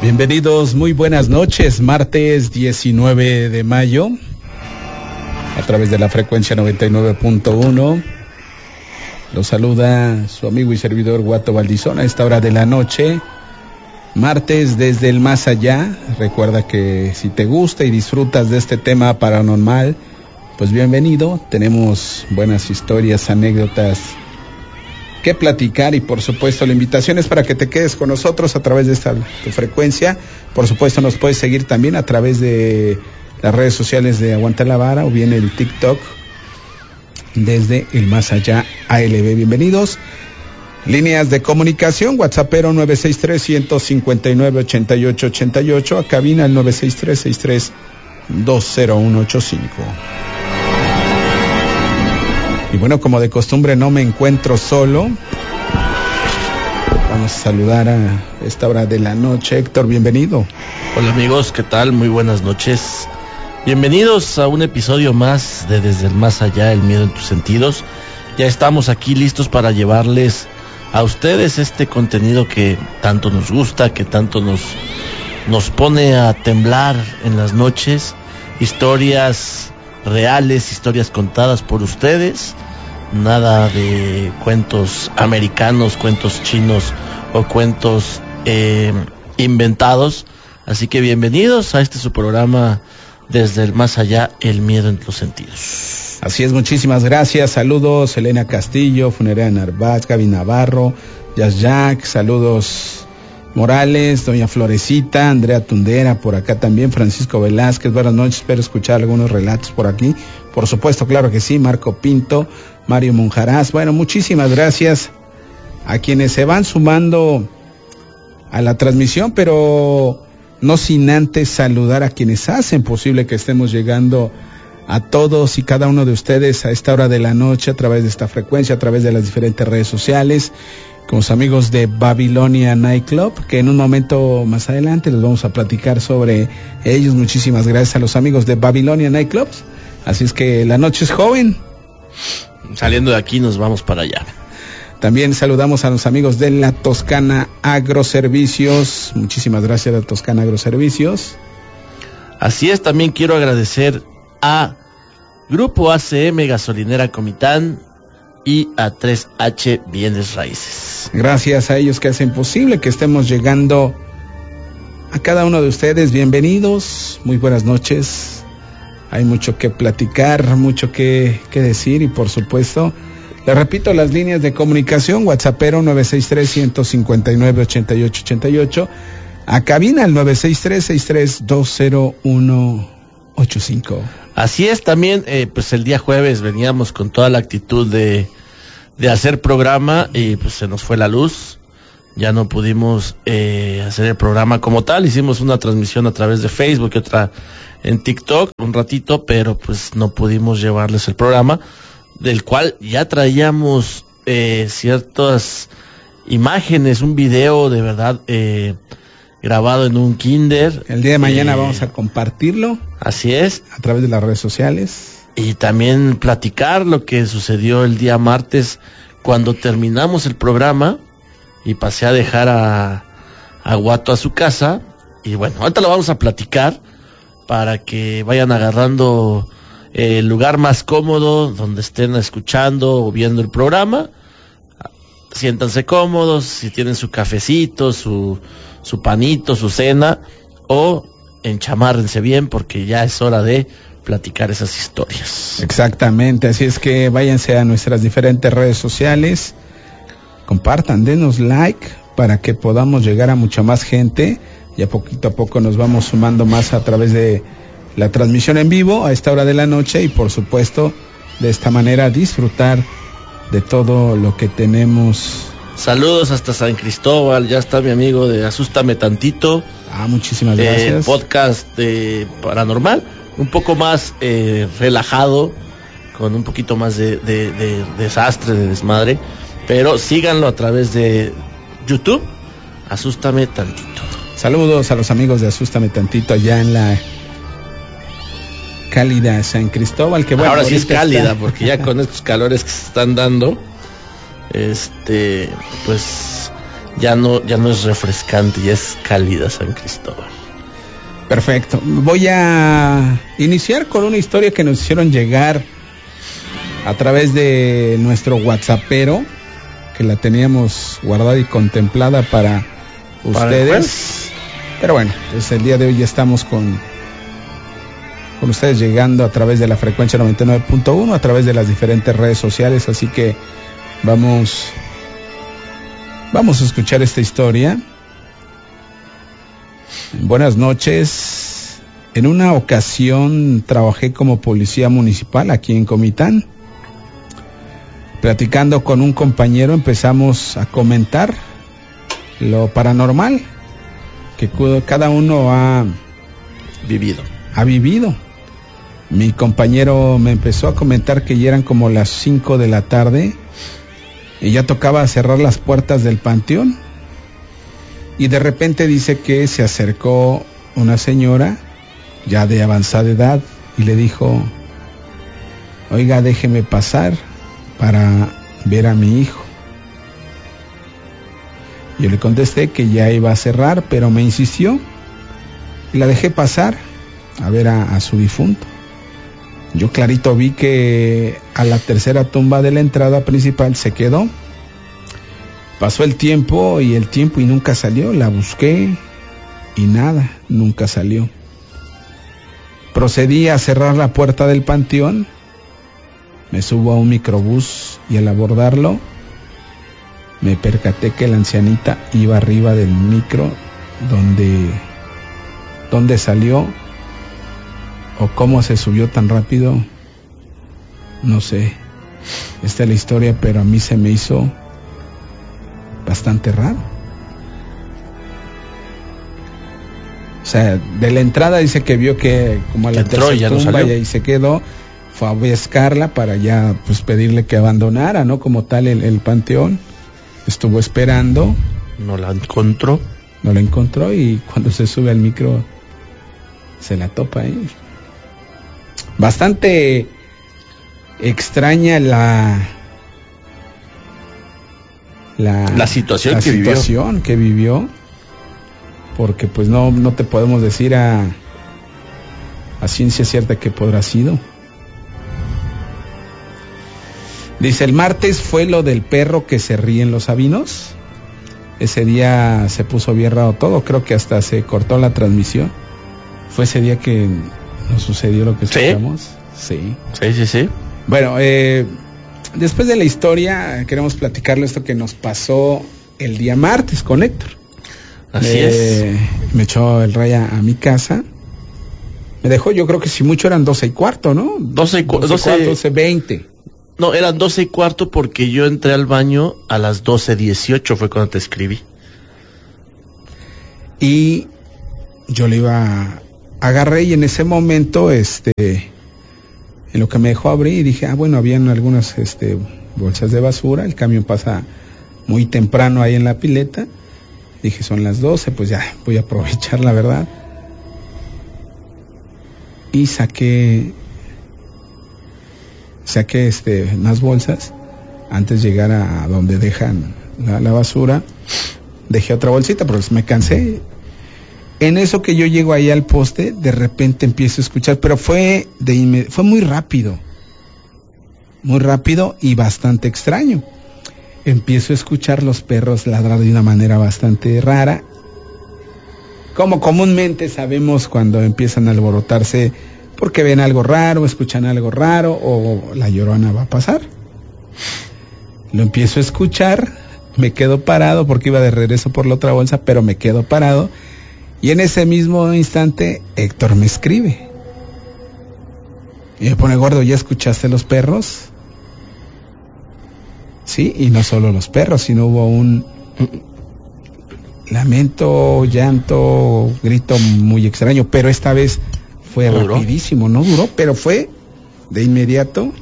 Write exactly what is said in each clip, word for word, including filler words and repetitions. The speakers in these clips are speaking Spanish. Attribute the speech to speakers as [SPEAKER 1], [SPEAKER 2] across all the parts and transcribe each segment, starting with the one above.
[SPEAKER 1] Bienvenidos, muy buenas noches, martes diecinueve de mayo, a través de la frecuencia noventa y nueve punto uno. Los saluda su amigo y servidor Guato Valdizón a esta hora de la noche, martes desde el más allá. Recuerda que si te gusta y disfrutas de este tema paranormal, pues bienvenido. Tenemos buenas historias, anécdotas que platicar y por supuesto la invitación es para que te quedes con nosotros a través de esta tu frecuencia. Por supuesto nos puedes seguir también a través de las redes sociales de Aguanta la Vara o bien el TikTok desde el más allá A L B. Bienvenidos. Líneas de comunicación, WhatsAppero nueve seis tres, uno cinco nueve, ocho ocho ocho ocho, a cabina el nueve seis tres, seis tres dos cero uno ocho cinco. Y bueno, como de costumbre no me encuentro solo. Vamos a saludar a esta hora de la noche. Héctor, bienvenido.
[SPEAKER 2] Hola amigos, ¿qué tal? Muy buenas noches. Bienvenidos a un episodio más de Desde el Más Allá, el miedo en tus sentidos. Ya estamos aquí listos para llevarles a ustedes este contenido que tanto nos gusta, que tanto nos, nos pone a temblar en las noches. Historias reales, historias contadas por ustedes. Nada de cuentos americanos, cuentos chinos o cuentos eh, inventados. Así que bienvenidos a este su programa Desde el Más Allá, el miedo en los sentidos.
[SPEAKER 1] Así es, muchísimas gracias. Saludos Elena Castillo, Funeraria Narváez, Gaby Navarro, Jazz Jack, saludos Morales, doña Florecita, Andrea Tundera, por acá también, Francisco Velázquez, buenas noches, espero escuchar algunos relatos por aquí, por supuesto, claro que sí, Marco Pinto, Mario Monjarás. Bueno, muchísimas gracias a quienes se van sumando a la transmisión, pero no sin antes saludar a quienes hacen posible que estemos llegando a todos y cada uno de ustedes a esta hora de la noche, a través de esta frecuencia, a través de las diferentes redes sociales, con los amigos de Babilonia Nightclub, que en un momento más adelante les vamos a platicar sobre ellos. Muchísimas gracias a los amigos de Babilonia Nightclub. Así es que la noche es joven.
[SPEAKER 2] Saliendo de aquí nos vamos para allá.
[SPEAKER 1] También saludamos a los amigos de La Toscana Agroservicios. Muchísimas gracias a La Toscana Agroservicios.
[SPEAKER 2] Así es, también quiero agradecer a Grupo A C M Gasolinera Comitán y a tres H Bienes Raíces.
[SPEAKER 1] Gracias a ellos que hacen posible que estemos llegando a cada uno de ustedes. Bienvenidos, muy buenas noches. Hay mucho que platicar, mucho que, que decir y por supuesto, les repito las líneas de comunicación, WhatsAppero nueve seis tres, uno cinco nueve, ocho ocho ocho ocho, a cabina el nueve seis tres, seis tres dos cero uno ocho cinco.
[SPEAKER 2] Así es, también eh, pues el día jueves veníamos con toda la actitud de, de hacer programa y pues se nos fue la luz, ya no pudimos eh, hacer el programa como tal. Hicimos una transmisión a través de Facebook y otra en TikTok un ratito, pero pues no pudimos llevarles el programa, del cual ya traíamos eh, ciertas imágenes, un video de verdad eh, grabado en un kinder.
[SPEAKER 1] El día de mañana
[SPEAKER 2] eh,
[SPEAKER 1] vamos a compartirlo.
[SPEAKER 2] Así es.
[SPEAKER 1] A través de las redes sociales.
[SPEAKER 2] Y también platicar lo que sucedió el día martes cuando terminamos el programa y pasé a dejar a, a Guato a su casa. Y bueno, ahorita lo vamos a platicar para que vayan agarrando eh, el lugar más cómodo donde estén escuchando o viendo el programa. Siéntanse cómodos, si tienen su cafecito, su, su panito, su cena, o enchamárrense bien porque ya es hora de platicar esas historias.
[SPEAKER 1] Exactamente, así es que váyanse a nuestras diferentes redes sociales, compartan, denos like para que podamos llegar a mucha más gente. Ya poquito a poco nos vamos sumando más a través de la transmisión en vivo a esta hora de la noche y por supuesto de esta manera disfrutar de todo lo que tenemos.
[SPEAKER 2] Saludos hasta San Cristóbal, ya está mi amigo de Asústame Tantito.
[SPEAKER 1] Ah, muchísimas gracias.
[SPEAKER 2] Eh, podcast eh, paranormal, un poco más eh, relajado, con un poquito más de, de, de desastre, de desmadre, pero síganlo a través de YouTube, Asústame Tantito.
[SPEAKER 1] Saludos a los amigos de Asústame Tantito allá en la cálida San Cristóbal, que bueno,
[SPEAKER 2] ahora sí es cálida,
[SPEAKER 1] está...
[SPEAKER 2] porque ya con estos calores que se están dando, este, pues ya no, ya no es refrescante, ya es cálida San Cristóbal.
[SPEAKER 1] Perfecto. Voy a iniciar con una historia que nos hicieron llegar a través de nuestro WhatsAppero, que la teníamos guardada y contemplada para, para ustedes. Pero bueno, pues el día de hoy ya estamos con, con ustedes llegando a través de la frecuencia noventa y nueve punto uno, a través de las diferentes redes sociales, así que vamos, vamos a escuchar esta historia. Buenas noches. En una ocasión trabajé como policía municipal aquí en Comitán. Platicando con un compañero empezamos a comentar lo paranormal que cada uno ha
[SPEAKER 2] vivido.
[SPEAKER 1] Ha vivido. Mi compañero me empezó a comentar que ya eran como las cinco de la tarde y ya tocaba cerrar las puertas del panteón. Y de repente dice que se acercó una señora ya de avanzada edad y le dijo: oiga, déjeme pasar para ver a mi hijo. Yo le contesté que ya iba a cerrar, pero me insistió y la dejé pasar a ver a, a su difunto. Yo clarito vi que a la tercera tumba de la entrada principal se quedó. Pasó el tiempo y el tiempo y nunca salió. La busqué y nada, nunca salió. Procedí a cerrar la puerta del panteón. Me subo a un microbús y al abordarlo me percaté que la ancianita iba arriba del micro donde, donde salió o cómo se subió tan rápido. No sé. Esta es la historia, pero a mí se me hizo bastante raro. O sea, de la entrada dice que vio que como a la tercera tumba y ahí se quedó, fue a buscarla para ya pues pedirle que abandonara, ¿no? Como tal el, el panteón. Estuvo esperando.
[SPEAKER 2] No la encontró.
[SPEAKER 1] No la encontró y cuando se sube al micro se la topa ahí. Bastante extraña la La,
[SPEAKER 2] la situación,
[SPEAKER 1] la
[SPEAKER 2] que,
[SPEAKER 1] situación
[SPEAKER 2] vivió.
[SPEAKER 1] que vivió, porque pues no, no te podemos decir a, a ciencia cierta qué podrá sido. Dice: el martes fue lo del perro que se ríe en los Sabinos. Ese día se puso bien raro todo, creo que hasta se cortó la transmisión. Fue ese día que nos sucedió lo que escuchamos.
[SPEAKER 2] Sí, sí, sí, sí.
[SPEAKER 1] Bueno, eh después de la historia, queremos platicarle esto que nos pasó el día martes con Héctor.
[SPEAKER 2] Así
[SPEAKER 1] eh,
[SPEAKER 2] es.
[SPEAKER 1] Me echó el raya a mi casa. Me dejó, yo creo que si mucho eran doce y cuarto, ¿no?
[SPEAKER 2] doce y cuarto,
[SPEAKER 1] doce veinte.
[SPEAKER 2] No, eran doce y cuarto porque yo entré al baño a las doce dieciocho, fue cuando te escribí.
[SPEAKER 1] Y yo le iba, agarré y en ese momento, este... en lo que me dejó abrir y dije, ah, bueno, habían algunas este, bolsas de basura, el camión pasa muy temprano ahí en la pileta. Dije, son las doce, pues ya voy a aprovechar, la verdad. Y saqué, saqué este, unas bolsas antes de llegar a donde dejan la, la basura. Dejé otra bolsita, pero me cansé. En eso que yo llego ahí al poste, de repente empiezo a escuchar, pero fue de inmed- fue muy rápido, muy rápido y bastante extraño. Empiezo a escuchar los perros ladrar de una manera bastante rara, como comúnmente sabemos cuando empiezan a alborotarse porque ven algo raro, escuchan algo raro o la llorona va a pasar. Lo empiezo a escuchar, me quedo parado porque iba de regreso por la otra bolsa, pero me quedo parado. Y en ese mismo instante, Héctor me escribe. Y me pone: gordo, ¿ya escuchaste los perros? Sí, y no solo los perros, sino hubo un lamento, llanto, grito muy extraño, pero esta vez fue ¿No rapidísimo, duró? no duró, pero fue de inmediato.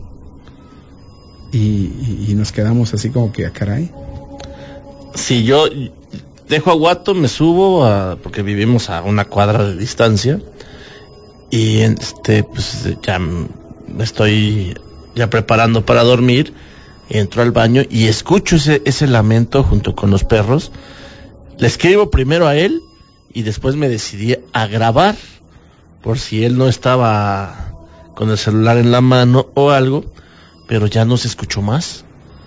[SPEAKER 1] Y, y, y nos quedamos así como que, a caray.
[SPEAKER 2] Sí, yo... dejo a Guato, me subo a, porque vivimos a una cuadra de distancia y este pues ya me estoy ya preparando para dormir Entro al baño y escucho ese, ese lamento junto con los perros. Le escribo primero a él y después me decidí a grabar por si él no estaba con el celular en la mano o algo, pero ya no se escuchó más.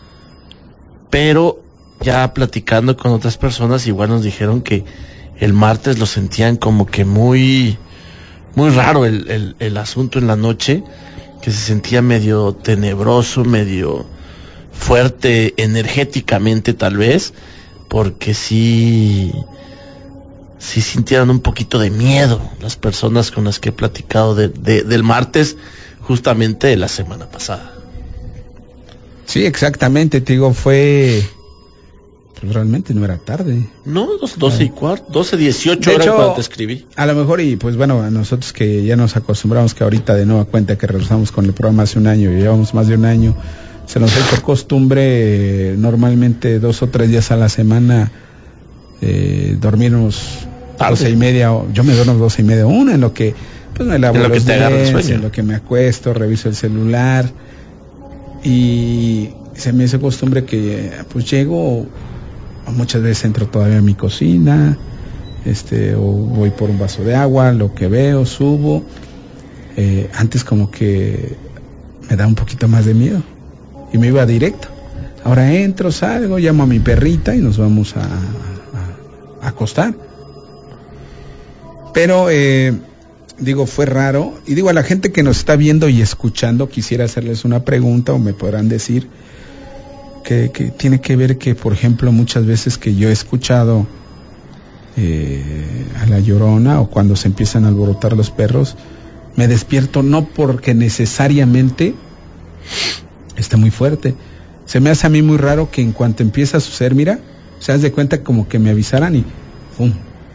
[SPEAKER 2] Pero ya platicando con otras personas igual nos dijeron que el martes lo sentían como que muy muy raro el, el, el asunto en la noche, que se sentía medio tenebroso, medio fuerte energéticamente tal vez, porque sí sí sintieron un poquito de miedo las personas con las que he platicado de, de, del martes, justamente de la semana pasada.
[SPEAKER 1] Sí, exactamente, te digo, fue... Pues realmente no era tarde.
[SPEAKER 2] No, doce y cuarto, doce dieciocho horas cuando te escribí.
[SPEAKER 1] A lo mejor, y pues bueno, a nosotros que ya nos acostumbramos que ahorita de nueva cuenta que regresamos con el programa hace un año, y llevamos más de un año, se nos ha hecho costumbre, eh, normalmente dos o tres días a la semana, eh, dormirnos tarde. doce y media, o, yo me duermo doce y media, una, en lo que, pues me lavo los dientes, en lo que me acuesto, reviso el celular, y se me hizo costumbre que, pues llego, muchas veces entro todavía a mi cocina, este, o voy por un vaso de agua, lo que veo, subo, eh, antes como que me da un poquito más de miedo, y me iba directo. Ahora entro, salgo, llamo a mi perrita y nos vamos a, a, a acostar. Pero, eh, digo, fue raro. Y digo, a la gente que nos está viendo y escuchando, quisiera hacerles una pregunta, o me podrán decir que, que tiene que ver que, por ejemplo, muchas veces que yo he escuchado eh, a la Llorona, o cuando se empiezan a alborotar los perros, me despierto no porque necesariamente está muy fuerte. Se me hace a mí muy raro que en cuanto empieza a suceder, mira, se das de cuenta como que me avisaran y ¡pum!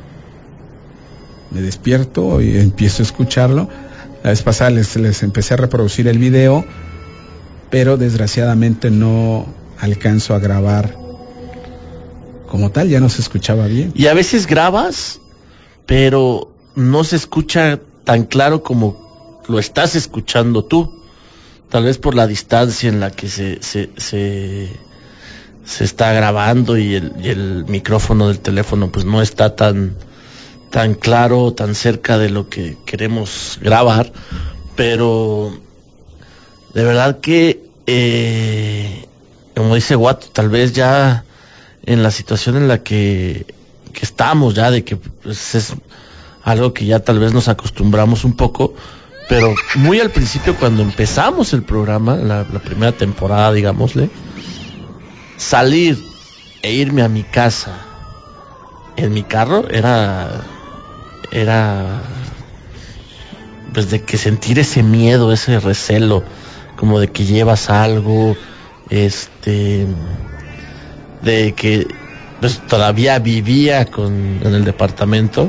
[SPEAKER 1] Me despierto y empiezo a escucharlo. La vez pasada les, les empecé a reproducir el video, pero desgraciadamente no alcanzo a grabar como tal, ya no se escuchaba bien.
[SPEAKER 2] Y a veces grabas, pero no se escucha tan claro como lo estás escuchando tú. Tal vez por la distancia en la que se se, se, se está grabando y el, y el micrófono del teléfono pues no está tan, tan claro, tan cerca de lo que queremos grabar. Pero de verdad que, eh, como dice Guato, tal vez ya en la situación en la que, que estamos ya, de que pues, es algo que ya tal vez nos acostumbramos un poco. Pero muy al principio, cuando empezamos el programa, la, la primera temporada, digámosle, salir e irme a mi casa en mi carro era, era, pues de que sentir ese miedo, ese recelo, como de que llevas algo, este, de que pues todavía vivía con, en el departamento.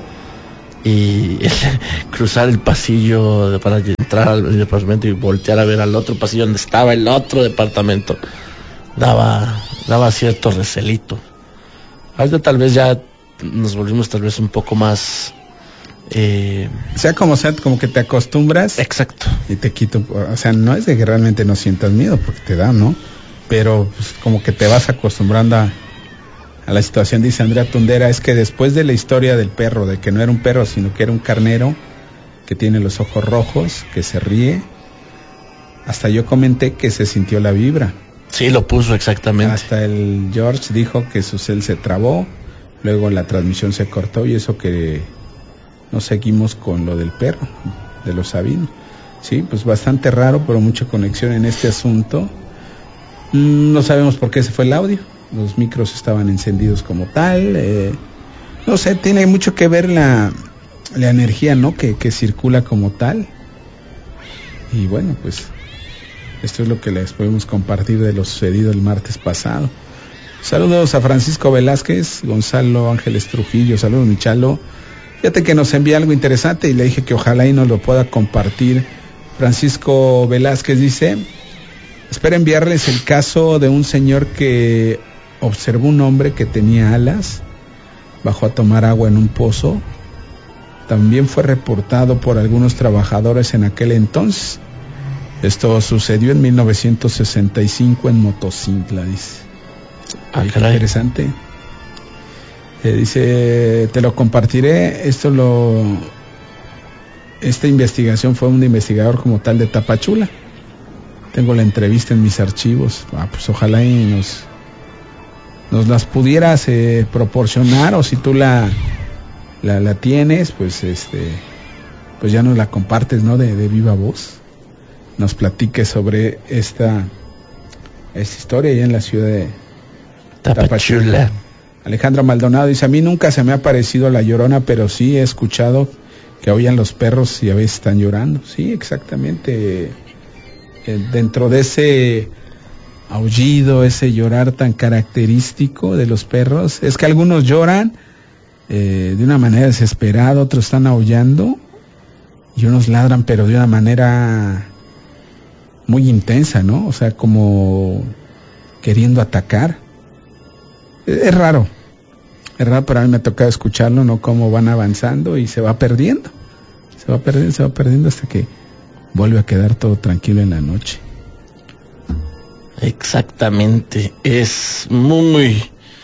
[SPEAKER 2] Y cruzar el pasillo de, para entrar al departamento y voltear a ver al otro pasillo donde estaba el otro departamento daba daba cierto recelito. Ahorita tal vez ya nos volvimos tal vez un poco más eh...
[SPEAKER 1] sea como sea, como que te acostumbras.
[SPEAKER 2] Exacto.
[SPEAKER 1] Y te quito, o sea, no es de que realmente no sientas miedo, porque te da, ¿no? Pero pues, como que te vas acostumbrando a a la situación. Dice Andrea Tundera, es que después de la historia del perro, de que no era un perro, sino que era un carnero, que tiene los ojos rojos, que se ríe, hasta yo comenté que se sintió la vibra.
[SPEAKER 2] Sí, lo puso exactamente.
[SPEAKER 1] Hasta el George dijo que su cel se trabó, luego la transmisión se cortó, y eso que no seguimos con lo del perro, de los sabinos. Sí, pues bastante raro, pero mucha conexión en este asunto. Mm, no sabemos por qué se fue el audio. Los micros estaban encendidos como tal, eh, no sé, tiene mucho que ver la, la energía, ¿no? Que, que circula como tal. Y bueno, pues esto es lo que les podemos compartir de lo sucedido el martes pasado. Saludos a Francisco Velázquez, Gonzalo Ángeles Trujillo, saludos mi Chalo. Fíjate que nos envía algo interesante y le dije que ojalá y nos lo pueda compartir. Francisco Velázquez dice: espero enviarles el caso de un señor que observó un hombre que tenía alas, bajó a tomar agua en un pozo. También fue reportado por algunos trabajadores en aquel entonces. Esto sucedió en mil novecientos sesenta y cinco en Motocintla, dice.
[SPEAKER 2] Ah,
[SPEAKER 1] Qué interesante. Eh, dice, te lo compartiré. Esto lo... Esta investigación fue un investigador como tal de Tapachula. Tengo la entrevista en mis archivos. Ah, pues ojalá y nos... nos las pudieras eh, proporcionar, o si tú la, la la tienes, pues este pues ya nos la compartes, ¿no? De, de viva voz. Nos platiques sobre esta esta historia allá en la ciudad de
[SPEAKER 2] Tapachula. Tapachula.
[SPEAKER 1] Alejandro Maldonado dice, a mí nunca se me ha parecido la Llorona, pero sí he escuchado que oían los perros y a veces están llorando. Sí, exactamente. Eh, dentro de ese aullido, ese llorar tan característico de los perros, es que algunos lloran eh, de una manera desesperada, otros están aullando y unos ladran pero de una manera muy intensa, ¿no? O sea, como queriendo atacar. Es, es raro, es raro, pero a mí me ha tocado escucharlo, ¿no? Cómo van avanzando y se va perdiendo, se va perdiendo, se va perdiendo hasta que vuelve a quedar todo tranquilo en la noche.
[SPEAKER 2] Exactamente, es muy...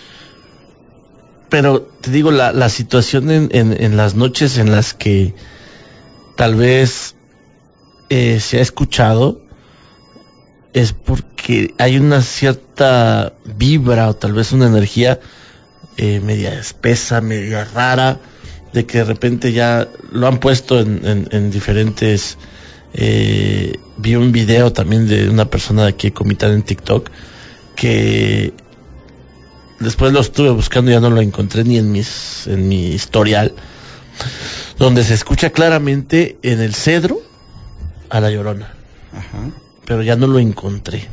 [SPEAKER 2] Pero te digo, la, la situación en, en, en las noches en las que tal vez eh, se ha escuchado es porque hay una cierta vibra o tal vez una energía eh, media espesa, media rara, de que de repente ya lo han puesto en, en, en diferentes... Eh, vi un video también de una persona de aquí de Comitán en TikTok que después lo estuve buscando y ya no lo encontré ni en mis en mi historial, donde se escucha claramente en el cedro a la Llorona.
[SPEAKER 1] Ajá.
[SPEAKER 2] Pero ya no lo encontré.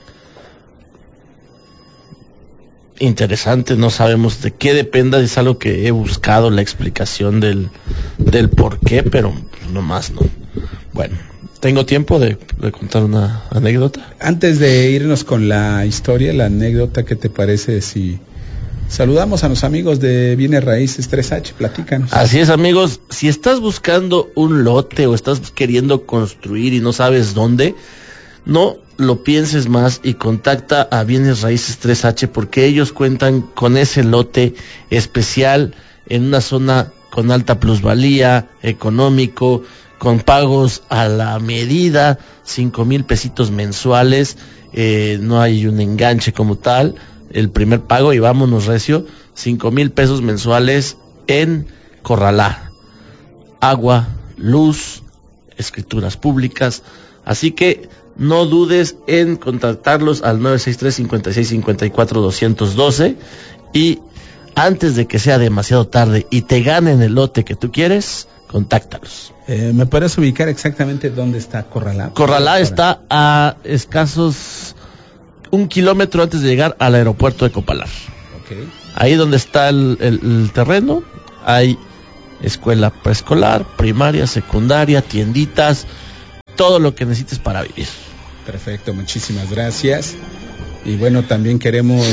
[SPEAKER 2] Interesante, no sabemos de qué dependa, es algo que he buscado la explicación del del por qué, pero no más, no. Bueno, ¿tengo tiempo de, de contar una anécdota?
[SPEAKER 1] Antes de irnos con la historia, la anécdota, ¿qué te parece si saludamos a los amigos de Bienes Raíces tres H? Platícanos.
[SPEAKER 2] Así es, amigos, si estás buscando un lote o estás queriendo construir y no sabes dónde, no lo pienses más y contacta a Bienes Raíces tres H, porque ellos cuentan con ese lote especial en una zona con alta plusvalía, económico, con pagos a la medida, cinco mil pesitos mensuales, eh, no hay un enganche como tal, el primer pago y vámonos recio, cinco mil pesos mensuales en Corralá, agua, luz, escrituras públicas, así que no dudes en contactarlos al nueve seis tres, cinco seis cinco cuatro, dos uno dos y antes de que sea demasiado tarde y te ganen el lote que tú quieres, contáctalos.
[SPEAKER 1] Eh, ¿Me puedes ubicar exactamente dónde está Corralá?
[SPEAKER 2] Corralá está a escasos un kilómetro antes de llegar al aeropuerto de Copalar.
[SPEAKER 1] Okay.
[SPEAKER 2] Ahí donde está el, el, el terreno, hay escuela preescolar, primaria, secundaria, tienditas, todo lo que necesites para vivir.
[SPEAKER 1] Perfecto, muchísimas gracias. Y bueno, también queremos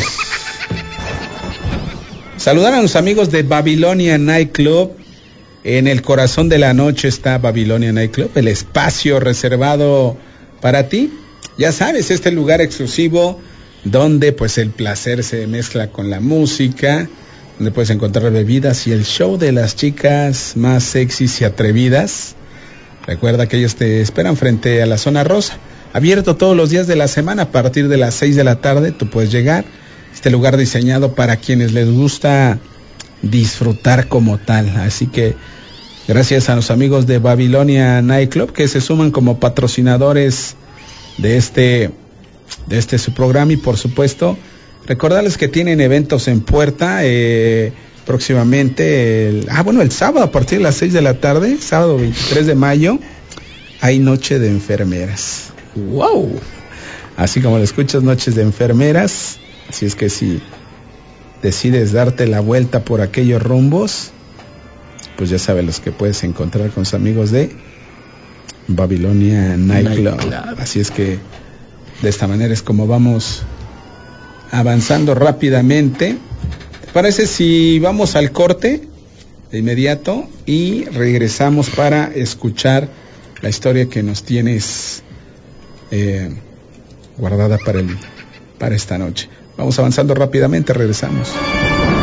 [SPEAKER 1] saludar a los amigos de Babilonia Night Club. En el corazón de la noche está Babilonia Night Club, el espacio reservado para ti. Ya sabes, este lugar exclusivo donde pues el placer se mezcla con la música, donde puedes encontrar bebidas y el show de las chicas más sexys y atrevidas. Recuerda que ellos te esperan frente a la zona rosa, abierto todos los días de la semana a partir de las seis de la tarde. Tú puedes llegar. Este lugar diseñado para quienes les gusta disfrutar como tal, así que gracias a los amigos de Babilonia Night Club que se suman como patrocinadores de este de este su programa. Y por supuesto recordarles que tienen eventos en puerta eh, próximamente el, ah bueno el sábado a partir de las seis de la tarde, sábado veintitrés de mayo, hay noche de enfermeras. Wow, así como lo escuchas, noches de enfermeras. Así es que si decides darte la vuelta por aquellos rumbos, pues ya sabes los que puedes encontrar con sus amigos de Babilonia Night, Night Club. Club. Así es que de esta manera es como vamos avanzando rápidamente. ¿Te parece si vamos al corte de inmediato y regresamos para escuchar la historia que nos tienes eh, guardada para, el, para esta noche. Vamos avanzando rápidamente, regresamos.